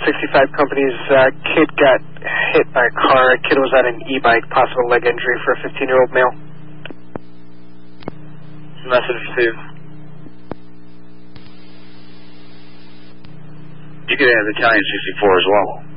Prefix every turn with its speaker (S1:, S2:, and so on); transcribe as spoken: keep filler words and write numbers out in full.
S1: sixty-five company's uh, kid got hit by a car. A kid was on an e-bike, possible leg injury for a fifteen-year-old male.
S2: Message received. You could have Italian sixty-four as well.